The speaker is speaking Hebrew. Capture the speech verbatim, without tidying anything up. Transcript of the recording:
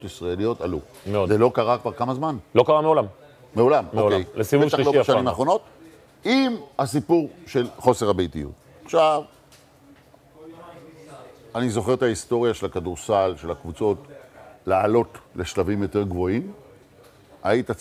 ישראליות עלו. מאוד. זה לא קרה כבר כמה זמן? לא קרה מעולם. מעולם, מעולם. אוקיי. לסיבוב בטח שלישי לא אף פעם. בשנים האחרונות, עם הסיפור של חוסר הביתיות. עכשיו, אני זוכר את ההיסטוריה של הכדורסל, של הקבוצות, לעלות לשלבים יותר גבוהים. היית